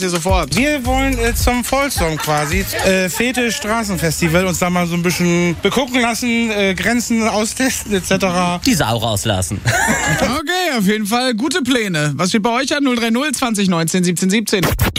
Sofort. Wir wollen zum Volkswagen quasi, Fete Straßenfestival, uns da mal so ein bisschen begucken lassen, Grenzen austesten etc. Die Sau rauslassen. Okay, auf jeden Fall gute Pläne. Was steht bei euch an? 030 2019 17 17.